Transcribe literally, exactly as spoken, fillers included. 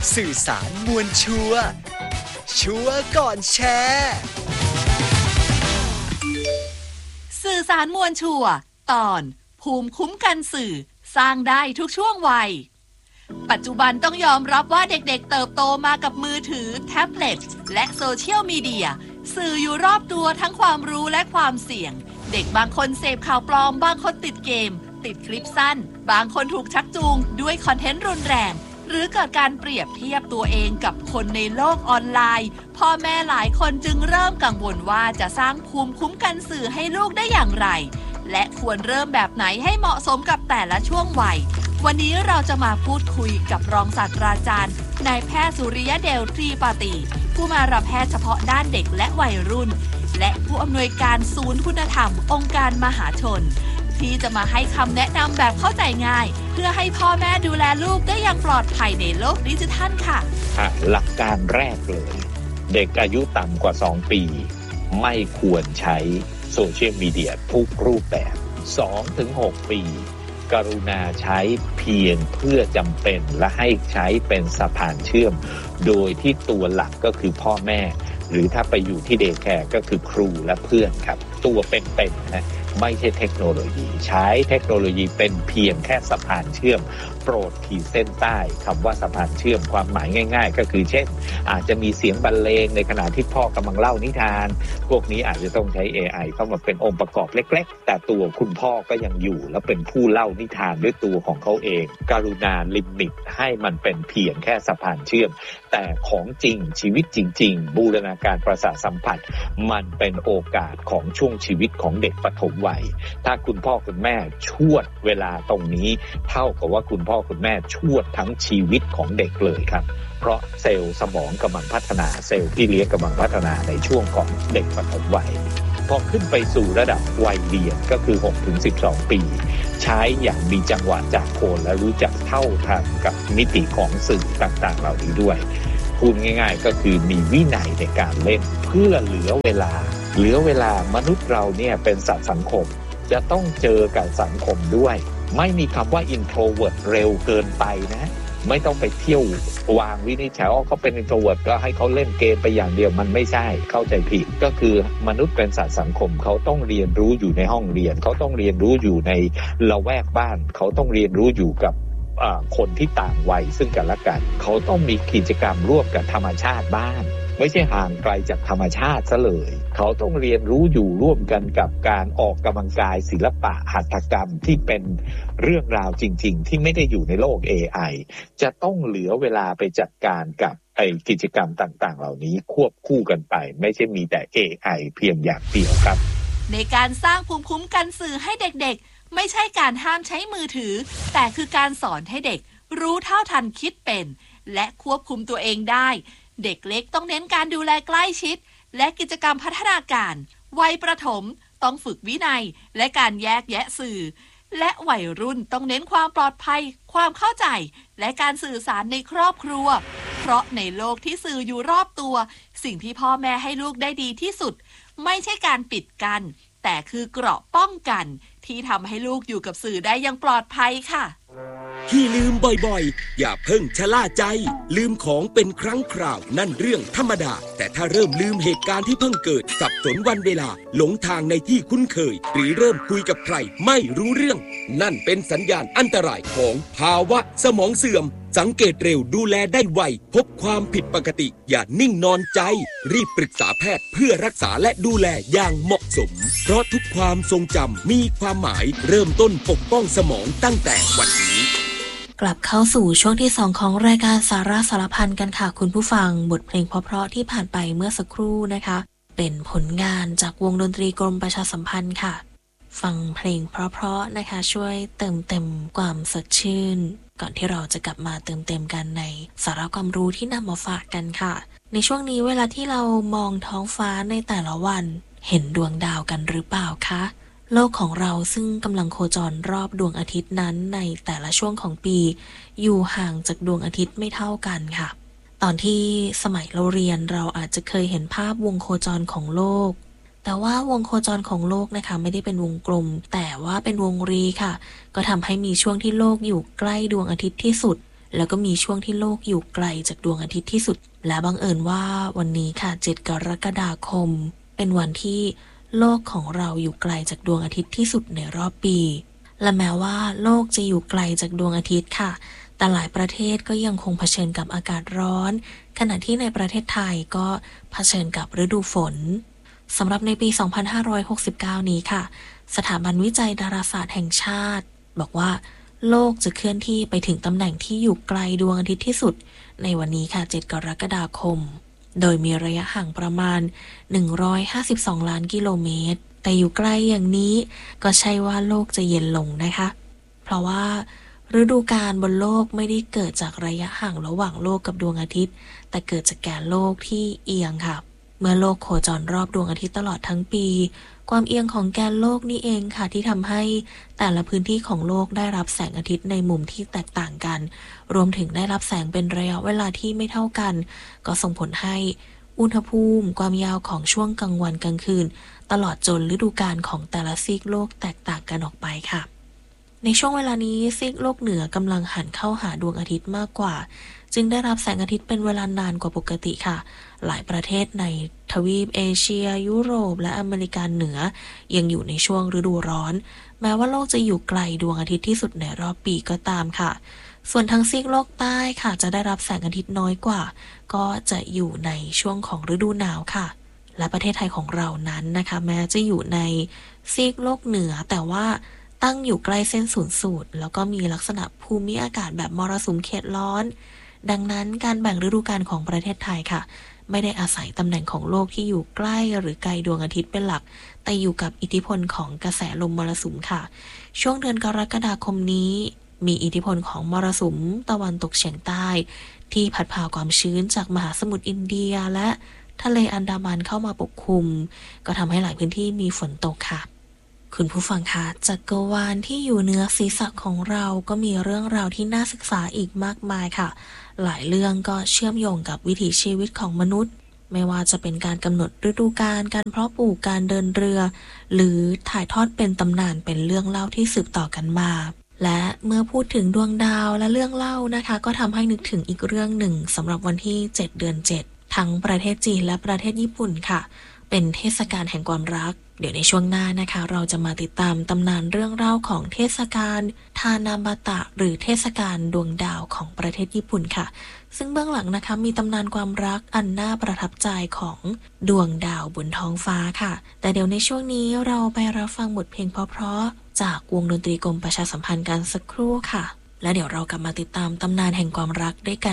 สื่อสารมวลชัวร์ชัวร์ก่อนแชร์สื่อสารมวลชัวร์ตอนภูมิคุ้มกันสื่อสร้างได้ทุกช่วงวัยปัจจุบันต้องยอมรับว่าเด็กๆเติบโตมากับมือถือแท็บเล็ตและโซเชียลมีเดียสื่ออยู่รอบตัวทั้งความรู้และความเสี่ยงเด็กบางคนเสพข่าวปลอมบางคนติดเกมติดคลิปสั้นบางคนถูกชักจูงด้วยคอนเทนต์รุนแรงหรือเกิดการเปรียบเทียบตัวเองกับคนในโลกออนไลน์พ่อแม่หลายคนจึงเริ่มกังวลว่าจะสร้างภูมิคุ้มกันสื่อให้ลูกได้อย่างไรและควรเริ่มแบบไหนให้เหมาะสมกับแต่ละช่วงวัยวันนี้เราจะมาพูดคุยกับรองศาสตราจารย์นายแพทย์สุริยเดลทรีปาติผู้มารับแพทย์เฉพาะด้านเด็กและวัยรุ่นและผู้อำนวยการศูนย์คุณธรรมองค์การมหาชนที่จะมาให้คำแนะนำแบบเข้าใจง่ายเพื่อให้พ่อแม่ดูแลลูกได้อย่างปลอดภัยในโลกดิจิทัลค่ะหลักการแรกเลยเด็กอายุต่ำกว่าสองปีไม่ควรใช้โซเชียลมีเดียทุกรูปแบบ สองถึงหก ปีกรุณาใช้เพียงเพื่อจำเป็นและให้ใช้เป็นสะพานเชื่อมโดยที่ตัวหลักก็คือพ่อแม่หรือถ้าไปอยู่ที่เดย์แคร์ก็คือครูและเพื่อนครับตัวเป็นๆนะไม่ใช่เทคโนโลยีใช้เทคโนโลยีเป็นเพียงแค่สะพานเชื่อมโปรดขีดเส้นใต้คำว่าสะพานเชื่อมความหมายง่ายๆก็คือเช่นอาจจะมีเสียงบรรเลงในขณะที่พ่อกำลังเล่านิทานพวกนี้อาจจะต้องใช้ เอ ไอ เข้ามาเป็นองค์ประกอบเล็กๆแต่ตัวคุณพ่อก็ยังอยู่และเป็นผู้เล่านิทานด้วยตัวของเขาเองกรุณาลิมิตให้มันเป็นเพียงแค่สะพานเชื่อมแต่ของจริงชีวิตจริงๆบูรณาการประสาทสัมผัสมันเป็นโอกาสของช่วงชีวิตของเด็กปฐมวัยถ้าคุณพ่อคุณแม่ชวดเวลาตรงนี้เท่ากับว่าคุณพ่อคุณแม่ชวดทั้งชีวิตของเด็กเลยครับเพราะเซลล์สมองกำลังพัฒนาเซลล์ที่เลี้ยงกำลังพัฒนาในช่วงของเด็กปฐมวัยพอขึ้นไปสู่ระดับวัยเรียนก็คือ หกถึงสิบสอง ปีใช้อย่างมีจังหวะจากโคนและรู้จักเท่าทันกับมิติของสื่อต่างๆเหล่านี้ด้วยพูดง่ายๆก็คือมีวินัยในการเล่นเพื่อเหลือเวลาเหลือเวลามนุษย์เราเนี่ยเป็นสัตว์สังคมจะต้องเจอกับสังคมด้วยไม่มีคำว่า introvert เร็วเกินไปนะไม่ต้องไปเที่ยววางวินิจฉัยว่าเขาเป็น introvert ก็ให้เขาเล่นเกมไปอย่างเดียวมันไม่ใช่เข้าใจผิดก็คือมนุษย์เป็นสัตว์สังคมเขาต้องเรียนรู้อยู่ในห้องเรียนเขาต้องเรียนรู้อยู่ในละแวกบ้านเขาต้องเรียนรู้อยู่กับคนที่ต่างวัยซึ่งกันและกันเขาต้องมีกิจกรรมร่วมกับธรรมชาติบ้างไม่ใช่ห่างไกลจากธรรมชาติซะเลยเขาต้องเรียนรู้อยู่ร่วมกันกับการออกกำลังกายศิลปะหัตถกรรมที่เป็นเรื่องราวจริงๆที่ไม่ได้อยู่ในโลก เอ ไอ จะต้องเหลือเวลาไปจัดการกับไอ้กิจกรรมต่างๆเหล่านี้ควบคู่กันไปไม่ใช่มีแต่ เอ ไอ เพียงอย่างเดียวครับในการสร้างภูมิคุ้มกันสื่อให้เด็กๆไม่ใช่การห้ามใช้มือถือแต่คือการสอนให้เด็กรู้เท่าทันคิดเป็นและควบคุมตัวเองได้เด็กเล็กต้องเน้นการดูแลใกล้ชิดและกิจกรรมพัฒนาการวัยประถมต้องฝึกวินัยและการแยกแยะสื่อและวัยรุ่นต้องเน้นความปลอดภัยความเข้าใจและการสื่อสารในครอบครัวเพราะในโลกที่สื่ออยู่รอบตัวสิ่งที่พ่อแม่ให้ลูกได้ดีที่สุดไม่ใช่การปิดกั้นแต่คือเกราะป้องกันที่ทำให้ลูกอยู่กับสื่อได้อย่างปลอดภัยค่ะที่ลืมบ่อยๆอย่าเพิ่งชะล่าใจลืมของเป็นครั้งคราวนั่นเรื่องธรรมดาแต่ถ้าเริ่มลืมเหตุการณ์ที่เพิ่งเกิดสับสนวันเวลาหลงทางในที่คุ้นเคยหรือเริ่มคุยกับใครไม่รู้เรื่องนั่นเป็นสัญญาณอันตรายของภาวะสมองเสื่อมสังเกตเร็วดูแลได้ไวพบความผิดปกติอย่านิ่งนอนใจรีบปรึกษาแพทย์เพื่อรักษาและดูแลอย่างเหมาะสมเพราะทุกความทรงจำมีความหมายเริ่มต้นปกป้องสมองตั้งแต่วันนี้กลับเข้าสู่ช่วงที่สองของรายการสาระสารพันกันค่ะคุณผู้ฟังบทเพลงเพราะๆที่ผ่านไปเมื่อสักครู่นะคะเป็นผลงานจากวงดนตรีกรมประชาสัมพันธ์ค่ะฟังเพลงเพราะๆนะคะช่วยเติมเต็มความสดชื่นก่อนที่เราจะกลับมาเติมเต็มกันในสาระความรู้ที่นำมาฝากกันค่ะในช่วงนี้เวลาที่เรามองท้องฟ้าในแต่ละวันเห็นดวงดาวกันหรือเปล่าคะโลกของเราซึ่งกำลังโคจรรอบดวงอาทิตย์นั้นในแต่ละช่วงของปีอยู่ห่างจากดวงอาทิตย์ไม่เท่ากันค่ะตอนที่สมัยเราเรียนเราอาจจะเคยเห็นภาพวงโคจรของโลกแต่ว่าวงโคจรของโลกนะคะไม่ได้เป็นวงกลมแต่ว่าเป็นวงรีค่ะก็ทำให้มีช่วงที่โลกอยู่ใกล้ดวงอาทิตย์ที่สุดแล้วก็มีช่วงที่โลกอยู่ไกลจากดวงอาทิตย์ที่สุดและบังเอิญว่าวันนี้ค่ะเจ็ดกรกฎาคมเป็นวันที่โลกของเราอยู่ไกลจากดวงอาทิตย์ที่สุดในรอบปีและแม้ว่าโลกจะอยู่ไกลจากดวงอาทิตย์ค่ะแต่หลายประเทศก็ยังคงเผชิญกับอากาศร้อนขณะที่ในประเทศไทยก็เผชิญกับฤดูฝนสำหรับในปี สองพันห้าร้อยหกสิบเก้า นี้ค่ะสถาบันวิจัยดาราศาสตร์แห่งชาติบอกว่าโลกจะเคลื่อนที่ไปถึงตำแหน่งที่อยู่ไกลดวงอาทิตย์ที่สุดในวันนี้ค่ะเจ็ดกรกฎาคมโดยมีระยะห่างประมาณหนึ่งร้อยห้าสิบสองล้านกิโลเมตรแต่อยู่ไกลอย่างนี้ก็ใช่ว่าโลกจะเย็นลงนะคะเพราะว่าฤดูกาลบนโลกไม่ได้เกิดจากระยะห่างระหว่างโลกกับดวงอาทิตย์แต่เกิดจากแกนโลกที่เอียงค่ะเมื่อโลกโคจรรอบดวงอาทิตย์ตลอดทั้งปีความเอียงของแกนโลกนี่เองค่ะที่ทำให้แต่ละพื้นที่ของโลกได้รับแสงอาทิตย์ในมุมที่แตกต่างกันรวมถึงได้รับแสงเป็นระยะเวลาที่ไม่เท่ากันก็ส่งผลให้อุณหภูมิความยาวของช่วงกลางวันกลางคืนตลอดจนฤดูกาลของแต่ละซีกโลกแตกต่างกันออกไปค่ะในช่วงเวลานี้ซีกโลกเหนือกำลังหันเข้าหาดวงอาทิตย์มากกว่าจึงได้รับแสงอาทิตย์เป็นเวลานานกว่าปกติค่ะหลายประเทศในทวีปเอเชียยุโรปและอเมริกาเหนือยังอยู่ในช่วงฤดูร้อนแม้ว่าโลกจะอยู่ไกลดวงอาทิตย์ที่สุดในรอบปีก็ตามค่ะส่วนทางซีกโลกใต้ค่ะจะได้รับแสงอาทิตย์น้อยกว่าก็จะอยู่ในช่วงของฤดูหนาวค่ะและประเทศไทยของเรานั้นนะคะแม้จะอยู่ในซีกโลกเหนือแต่ว่าตั้งอยู่ใกล้เส้นศูนย์สูตรแล้วก็มีลักษณะภูมิอากาศแบบมรสุมเขตร้อนดังนั้นการแบ่งฤดูกาลของประเทศไทยค่ะไม่ได้อาศัยตำแหน่งของโลกที่อยู่ใกล้หรือไกลดวงอาทิตย์เป็นหลักแต่อยู่กับอิทธิพลของกระแสลมมรสุมค่ะช่วงเดือนกรกฎาคมนี้มีอิทธิพลของมรสุมตะวันตกเฉียงใต้ที่พัดพาความชื้นจากมหาสมุทรอินเดียและทะเลอันดามันเข้ามาปกคลุมก็ทำให้หลายพื้นที่มีฝนตกค่ะคุณผู้ฟังคะจักรวาลที่อยู่เหนือศีรษะของเราก็มีเรื่องราวที่น่าศึกษาอีกมากมายค่ะหลายเรื่องก็เชื่อมโยงกับวิถีชีวิตของมนุษย์ไม่ว่าจะเป็นการกำหนดฤดูกาลการเพาะปลูกการเดินเรือหรือถ่ายทอดเป็นตำนานเป็นเรื่องเล่าที่สืบต่อกันมาและเมื่อพูดถึงดวงดาวและเรื่องเล่านะคะก็ทำให้นึกถึงอีกเรื่องหนึ่งสำหรับวันที่เจ็ดเดือนเจ็ดทั้งประเทศจีนและประเทศญี่ปุ่นค่ะเป็นเทศกาลแห่งความรักเดี๋ยวในช่วงหน้านะคะเราจะมาติดตามตำนานเรื่องเล่าของเทศกาลทานาบาตะหรือเทศกาลดวงดาวของประเทศญี่ปุ่นค่ะซึ่งเบื้องหลังนะคะมีตำนานความรักอันน่าประทับใจของดวงดาวบนท้องฟ้าค่ะแต่เดี๋ยวในช่วงนี้เราไปรับฟังบทเพลงเพราะๆจากวงดนตรีกรมประชาสัมพันธ์กันสักครู่ค่ะและเดี๋ยวเรากลับมาติดตามตำนานแห่งความรักด้วยกัน